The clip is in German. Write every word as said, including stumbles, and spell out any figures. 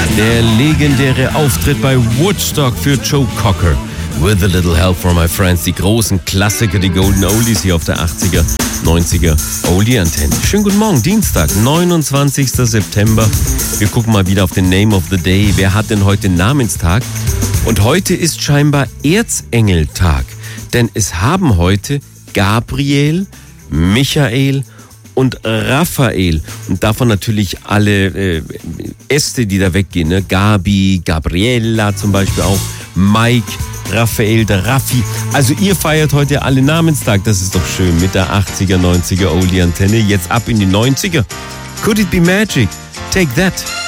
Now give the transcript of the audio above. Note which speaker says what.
Speaker 1: Der legendäre Auftritt bei Woodstock für Joe Cocker. With a little help from my friends. Die großen Klassiker, die Golden Oldies hier auf der achtziger, neunziger Oldie-Antenne. Schönen guten Morgen, Dienstag, neunundzwanzigster September. Wir gucken mal wieder auf den Name of the Day. Wer hat denn heute Namenstag? Und heute ist scheinbar Erzengeltag. Denn es haben heute Gabriel, Michael und Raphael. Und davon natürlich alle äh, Äste, die da weggehen. Ne? Gabi, Gabriella zum Beispiel auch, Mike, Raphael, der Raffi. Also ihr feiert heute alle Namenstag. Das ist doch schön mit der achtziger, neunziger Oldie-Antenne. Jetzt ab in die neunziger. Could it be magic? Take that.